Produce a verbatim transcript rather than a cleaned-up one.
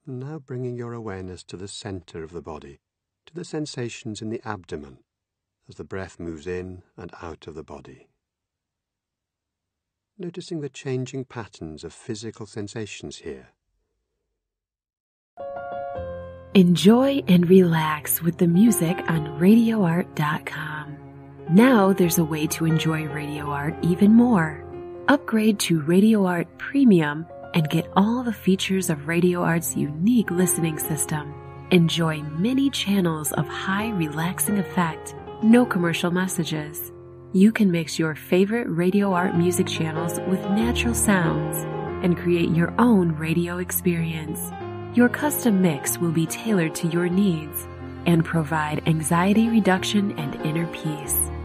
Now bringing your awareness to the center of the body, to the sensations in the abdomen, as the breath moves in and out of the body. Noticing the changing patterns of physical sensations here. Enjoy and relax with the music on radio art dot com. Now there's a way to enjoy Radio Art even more. Upgrade to Radio Art Premium and get all the features of Radio Art's unique listening system. Enjoy many channels of high relaxing effect, no commercial messages. You can mix your favorite Radio Art music channels with natural sounds and create your own radio experience. Your custom mix will be tailored to your needs and provide anxiety reduction and inner peace.